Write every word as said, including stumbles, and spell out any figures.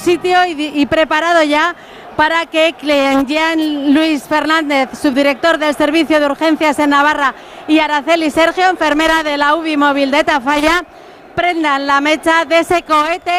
sitio y, y preparado ya para que Jean Luis Fernández, subdirector del Servicio de Urgencias en Navarra, y Araceli Sergio, enfermera de la U B I móvil de Tafalla, prendan la mecha de ese cohete